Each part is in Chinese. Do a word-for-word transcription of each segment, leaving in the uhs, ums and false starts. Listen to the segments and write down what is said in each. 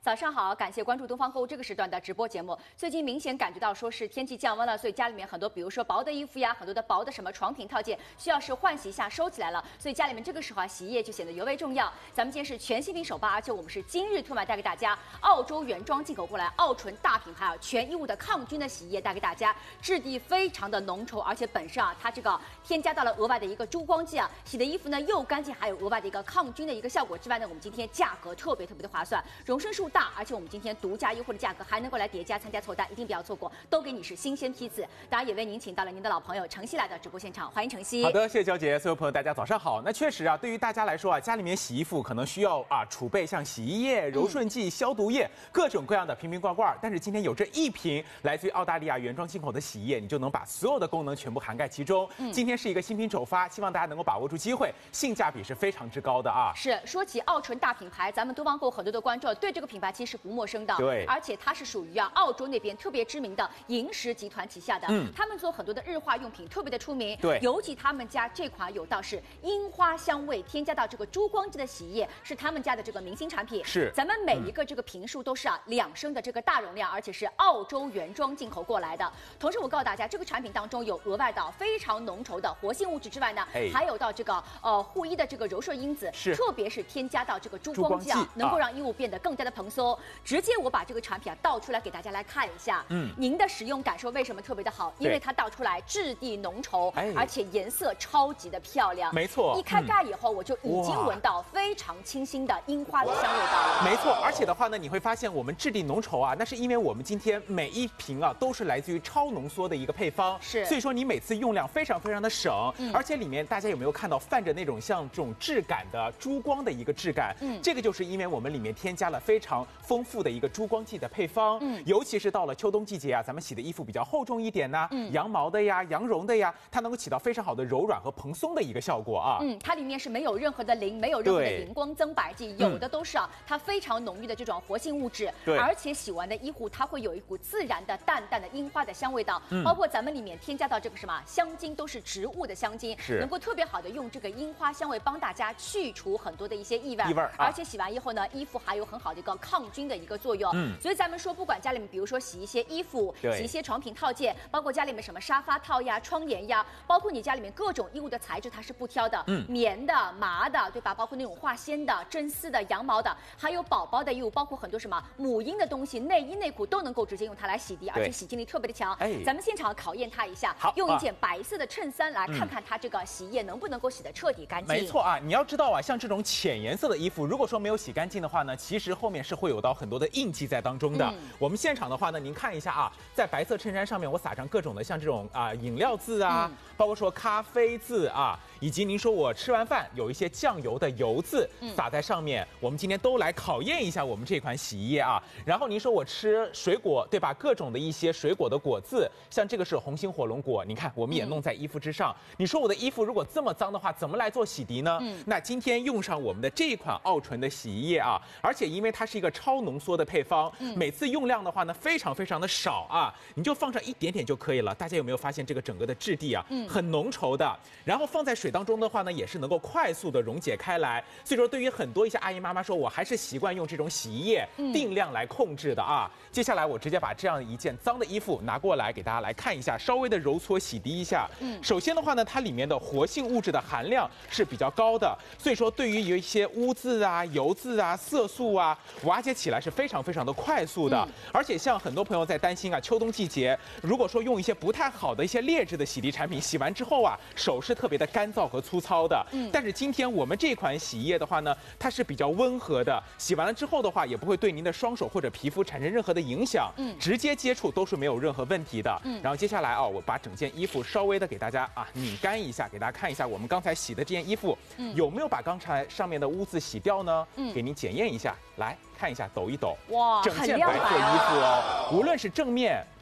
早上好，感谢关注东方购物这个时段的直播节目。最近明显感觉到说是天气降温了，所以家里面很多，比如说薄的衣服呀，很多的薄的什么床品套件，需要是换洗一下收起来了，所以家里面这个时候啊，洗衣液就显得尤为重要。咱们今天是全新品首发，而且我们是今日特卖带给大家澳洲原装进口过来，澳纯大品牌啊，全衣物的抗菌的洗衣液带给大家，质地非常的浓稠，而且本身啊，它这个添加到了额外的一个珠光剂啊，洗的衣服呢又干净，还有额外的一个抗菌的一个效果之外呢，我们今天价格特别特别的划算，容身数大，而且我们今天独家优惠的价格还能够来叠加参加凑单，一定不要错过，都给你是新鲜批次。当然也为您请到了您的老朋友程曦来到直播现场，欢迎程曦。 好的，谢谢娇姐，所有朋友大家早上好。那确实啊，对于大家来说啊，家里面洗衣服可能需要啊储备像洗衣液、柔顺剂、消毒液，各种各样的瓶瓶罐罐。但是今天有这一瓶来自于澳大利亚原装进口的洗衣液，你就能把所有的功能全部涵盖其中。嗯、今天是一个新品首发，希望大家能够把握住机会，性价比是非常之高的啊。 是，说起澳纯大品牌，咱们东方购很多的观众对这个品牌其实不陌生的。 对， 而且它是属于啊澳洲那边特别知名的银石集团旗下的，嗯，他们做很多的日化用品特别的出名。 对， 尤其他们家这款有道是樱花香味添加到这个珠光剂的洗衣液，是他们家的这个明星产品。 是， 咱们每一个这个瓶数都是啊两升的这个大容量，而且是澳洲原装进口过来的。同时我告诉大家，这个产品当中有额外的非常浓稠的活性物质之外呢，哎、还有到这个呃护衣的这个柔顺因子， 是， 特别是添加到这个珠光剂啊，能够让衣物变得更加的蓬松。直接我把这个产品啊倒出来给大家来看一下，嗯，您的使用感受为什么特别的好？因为它倒出来质地浓稠，哎、而且颜色超级的漂亮。 没错， 一开盖以后，嗯、我就已经闻到非常清新的樱花的香味道了。 没错，而且的话呢，你会发现我们质地浓稠啊，那是因为我们今天每一瓶啊都是来自于超浓缩的一个配方， 是， 所以说你每次用量非常非常的省，嗯、而且里面大家有没有看到泛着那种像这种质感的珠光的一个质感？嗯，这个就是因为我们里面添加了非常丰富的一个珠光剂的配方，嗯，尤其是到了秋冬季节啊，咱们洗的衣服比较厚重一点呐、啊，嗯，羊毛的呀、羊绒的呀，它能够起到非常好的柔软和蓬松的一个效果啊。 嗯，它里面是没有任何的磷，没有任何的荧光增白剂，有的都是啊，它非常浓郁的这种活性物质，对，而且洗完的衣服它会有一股自然的淡淡的樱花的香味道，嗯，包括咱们里面添加到这个什么香精都是植物的香精，是能够特别好的用这个樱花香味帮大家去除很多的一些异味，异味、啊，而且洗完以后呢，衣服还有很好的一个抗菌的一个作用，嗯，所以咱们说不管家里面，比如说洗一些衣服，洗一些床品套件，包括家里面什么沙发套呀、窗帘呀，包括你家里面各种衣物的材质，它是不挑的，嗯，棉的、麻的，对吧？包括那种化纤的、真丝的、羊毛的，还有宝宝的衣物，包括很多什么母婴的东西，内衣内裤都能够直接用它来洗涤，而且洗净力特别的强。哎，咱们现场考验它一下，好，用一件白色的衬衫来看看它这个洗衣液能不能够洗得彻底干净。 没错啊，你要知道啊，像这种浅颜色的衣服，如果说没有洗干净的话呢，其实后面是会有到很多的印记在当中的。嗯、我们现场的话呢，您看一下啊，在白色衬衫上面我撒上各种的像这种啊饮料字啊，嗯、包括说咖啡字啊，以及您说我吃完饭有一些酱油的油渍撒在上面，嗯、我们今天都来考验一下我们这款洗衣液啊。然后您说我吃水果对吧？各种的一些水果的果字，像这个是红心火龙果，你看我们也弄在衣服之上。嗯、你说我的衣服如果这么脏的话，怎么来做洗涤呢？嗯、那今天用上我们的这一款澳纯的洗衣液啊，而且因为它是一个超浓缩的配方，嗯、每次用量的话呢非常非常的少啊，你就放上一点点就可以了。大家有没有发现这个整个的质地啊，嗯、很浓稠的，然后放在水当中的话呢，也是能够快速的溶解开来。所以说，对于很多一些阿姨妈妈说，我还是习惯用这种洗衣液、嗯、定量来控制的啊。接下来我直接把这样一件脏的衣服拿过来给大家来看一下，稍微的揉搓洗涤一下。嗯，首先的话呢，它里面的活性物质的含量是比较高的，所以说对于有一些污渍啊、油渍啊、色素啊，瓦解起来是非常非常的快速的。嗯、而且像很多朋友在担心啊，秋冬季节如果说用一些不太好的一些劣质的洗涤产品，洗完之后啊，手是特别的干燥和粗糙的。嗯，但是今天我们这款洗衣液的话呢，它是比较温和的，洗完了之后的话，也不会对您的双手或者皮肤产生任何的影响。嗯，直接接触都是没有任何问题的。嗯，然后接下来啊，我把整件衣服稍微的给大家啊拧干一下，给大家看一下我们刚才洗的这件衣服，嗯、有没有把刚才上面的污渍洗掉呢？嗯，给您检验一下，来看一下，抖一抖，哇，整件白色衣服哦，无论是正面、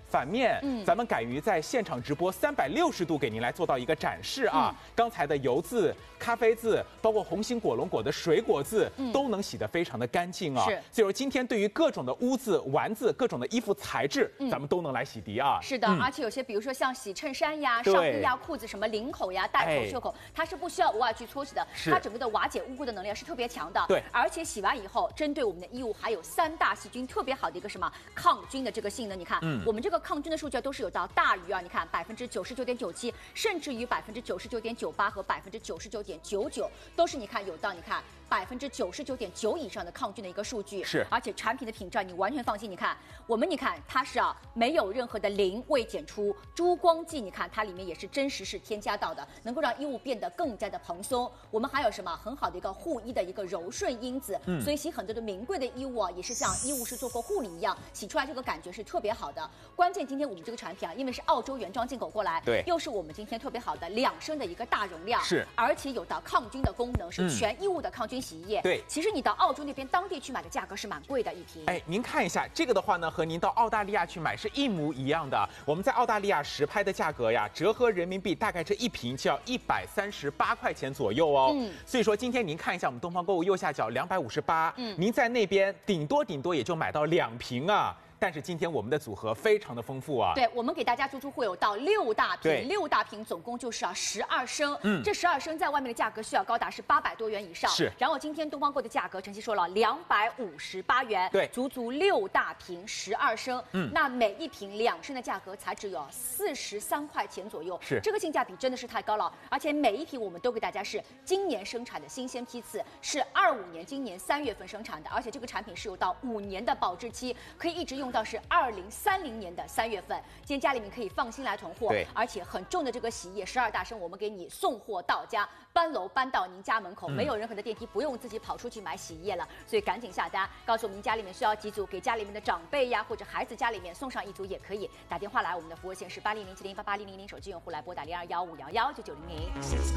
反面，嗯，咱们敢于在现场直播三百六十度给您来做到一个展示啊。嗯、刚才的油渍、咖啡渍，包括红心果龙果的水果渍，嗯、都能洗得非常的干净啊。是，所以说今天对于各种的污渍、丸子、各种的衣服材质，嗯、咱们都能来洗涤啊。 是的，嗯、而且有些比如说像洗衬衫呀、上衣呀、裤子什么领口呀、带口、袖口，它是不需要额外去搓洗的，它整个的瓦解污垢的能力是特别强的。对，而且洗完以后，针对我们的衣物还有三大细菌特别好的一个什么抗菌的这个性能。你看，嗯、我们这个抗菌的数据都是有到大于啊，你看百分之九十九点九七，甚至于百分之九十九点九八和百分之九十九点九九，都是你看有到你看。百分之九十九点九以上的抗菌的一个数据，是，而且产品的品质你完全放心。你看，我们你看它是啊，没有任何的磷未检出，珠光剂你看它里面也是真实是添加到的，能够让衣物变得更加的蓬松。我们还有什么很好的一个护衣的一个柔顺因子，嗯，所以洗很多的名贵的衣物啊，也是像衣物是做过护理一样，洗出来这个感觉是特别好的。关键今天我们这个产品啊，因为是澳洲原装进口过来，对，又是我们今天特别好的两升的一个大容量，是，而且有到抗菌的功能，是全衣物的抗菌洗衣液。对，其实你到澳洲那边当地去买的价格是蛮贵的，一瓶。 哎，您看一下这个的话呢，和您到澳大利亚去买是一模一样的。我们在澳大利亚实拍的价格呀，折合人民币大概这一瓶就要一百三十八块钱左右哦。嗯，所以说今天您看一下我们东方购物右下角两百五十八，嗯，您在那边顶多顶多也就买到两瓶啊。但是今天我们的组合非常的丰富啊！ 对，我们给大家足足会有到六大瓶，六大瓶总共就是啊十二升。嗯，这十二升在外面的价格需要高达是八百多元以上。是，然后今天东方购的价格，晨曦说了两百五十八元。对，足足六大瓶十二升。嗯，那每一瓶两升的价格才只有四十三块钱左右。是，这个性价比真的是太高了，而且每一瓶我们都给大家是今年生产的新鲜批次，是二五年今年三月份生产的，而且这个产品是有到五年的保质期，可以一直用到是二零三零年的三月份，今天家里面可以放心来囤货，对，而且很重的这个洗衣液十二大升，我们给你送货到家，搬楼搬到您家门口，嗯、没有任何的电梯，不用自己跑出去买洗衣液了，所以赶紧下单，告诉我们家里面需要几组，给家里面的长辈呀或者孩子家里面送上一组也可以，打电话来我们的服务线是八零零七零八八零零零，手机用户来拨打零二幺五幺幺九九零零。